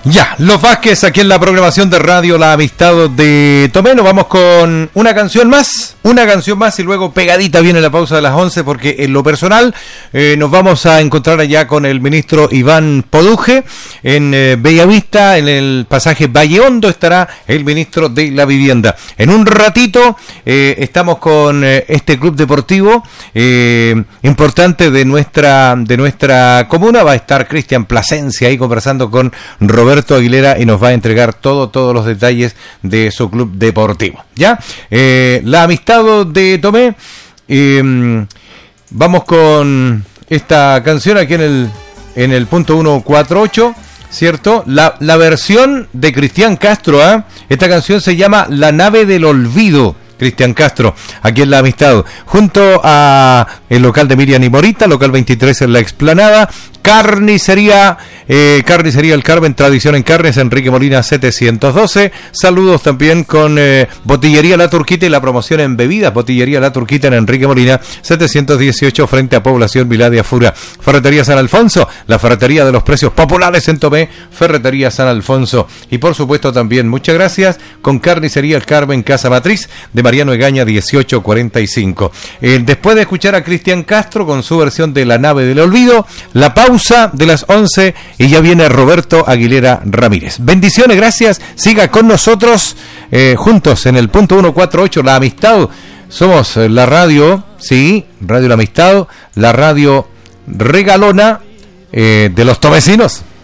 Ya, Los Vázquez aquí en la programación de radio La Amistad de Tomé. Nos vamos con una canción más y luego pegadita viene la pausa de las 11 porque en lo personal nos vamos a encontrar allá con el ministro Iván Poduje en Bellavista, en el pasaje Valle Hondo estará el ministro de la Vivienda. En un ratito estamos con este club deportivo importante de nuestra comuna. Va a estar Cristian Plasencia ahí conversando con Roberto Aguilera y nos va a entregar todos los detalles de su club deportivo. ¿Ya? La Amistad de Tomé. Vamos con esta canción aquí en el punto 148, ¿cierto? La versión de Cristian Castro, esta canción se llama La Nave del Olvido. Cristian Castro, aquí en La Amistad, junto a el local de Miriam y Morita, local 23 en La Explanada, Carnicería El Carmen, tradición en carnes, Enrique Molina 712. Saludos también con Botillería La Turquita y la promoción en bebidas, Botillería La Turquita en Enrique Molina 718 frente a Población Viladia Fura. Ferretería San Alfonso, la ferretería de los precios populares en Tomé, Ferretería San Alfonso. Y por supuesto también, muchas gracias, con Carnicería El Carmen, Casa Matriz de Mariano Egaña 1845. Después de escuchar a Cristian Castro con su versión de La Nave del Olvido, la pausa de las 11 y ya viene Roberto Aguilera Ramírez. Bendiciones, gracias, siga con nosotros juntos en el punto 148, La Amistad. Somos la radio, sí, Radio La Amistad, la radio regalona de los tomecinos.